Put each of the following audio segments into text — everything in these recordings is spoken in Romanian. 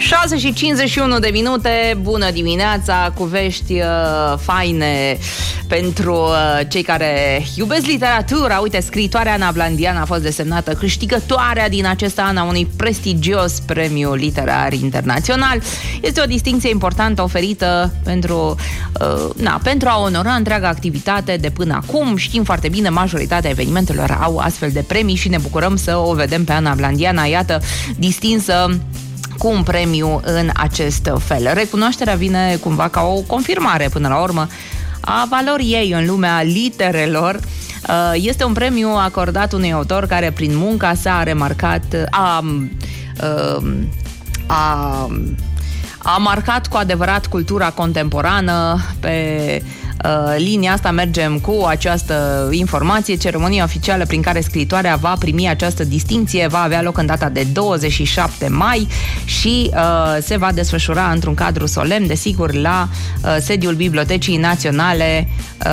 6:51. Bună dimineața, cu vești faine pentru cei care iubesc literatura. Uite, scriitoarea Ana Blandian a fost desemnată câștigătoarea din acest an a unui prestigios premiu literar internațional. Este o distincție importantă oferită pentru a onora întreaga activitate de până acum. Știm foarte bine, majoritatea evenimentelor au astfel de premii și ne bucurăm să o vedem pe Ana Blandiana, iată, distinsă cu un premiu în acest fel. Recunoașterea vine cumva ca o confirmare, până la urmă, a valorii ei în lumea literelor. Este un premiu acordat unui autor care prin munca sa a remarcat, a marcat cu adevărat cultura contemporană. Pe linia asta mergem cu această informație. Ceremonia oficială prin care scriitoarea va primi această distincție va avea loc în data de 27 mai și se va desfășura într-un cadru solemn, desigur, la sediul Bibliotecii Naționale,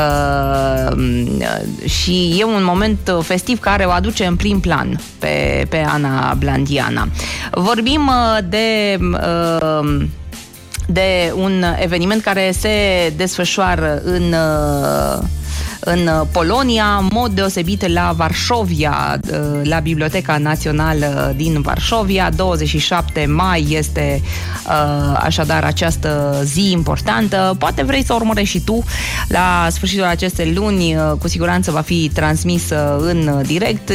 și e un moment festiv care o aduce în prim plan pe Ana Blandiana. Vorbim de un eveniment care se desfășoară în Polonia, în mod deosebit la Varșovia, la Biblioteca Națională din Varșovia. 27 mai este așadar această zi importantă. Poate vrei să urmărești și tu la sfârșitul acestei luni, cu siguranță va fi transmisă în direct.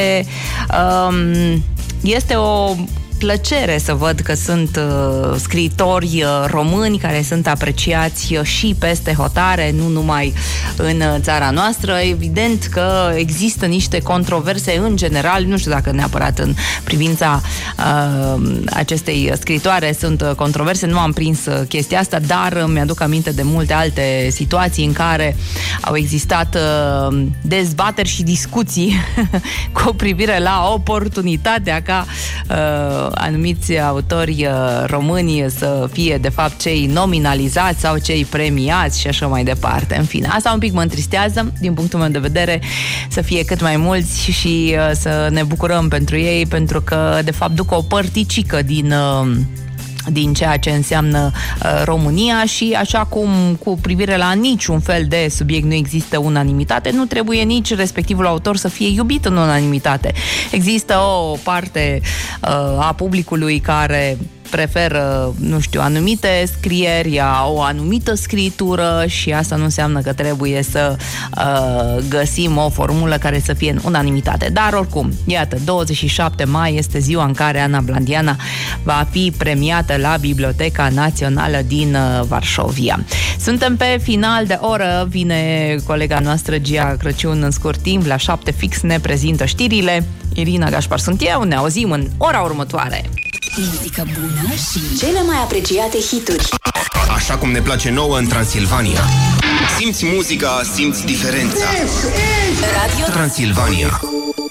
Este o plăcere să văd că sunt scriitori români care sunt apreciați și peste hotare, nu numai în țara noastră. Evident că există niște controverse în general, nu știu dacă neapărat în privința acestei scriitoare sunt controverse, nu am prins chestia asta, dar mi-aduc aminte de multe alte situații în care au existat dezbateri și discuții cu privire la oportunitatea ca anumiți autori români să fie de fapt cei nominalizați sau cei premiați și așa mai departe. În fine, asta un pic mă întristează din punctul meu de vedere, să fie cât mai mulți și să ne bucurăm pentru ei, pentru că de fapt duc o părticică din ceea ce înseamnă România și așa cum cu privire la niciun fel de subiect nu există unanimitate, nu trebuie nici respectivul autor să fie iubit în unanimitate. Există o parte a publicului care preferă, nu știu, anumite scrieri, o anumită scritură și asta nu înseamnă că trebuie să găsim o formulă care să fie în unanimitate. Dar oricum, iată, 27 mai este ziua în care Ana Blandiana va fi premiată la Biblioteca Națională din Varșovia. Suntem pe final de oră, vine colega noastră Gia Crăciun în scurt timp, la 7 fix ne prezintă știrile. Irina Gașpar sunt eu, ne auzim în ora următoare. Muzică bună și cele mai apreciate hituri. Așa cum ne place nouă în Transilvania. Simți muzica, simți diferența. Radio Transilvania.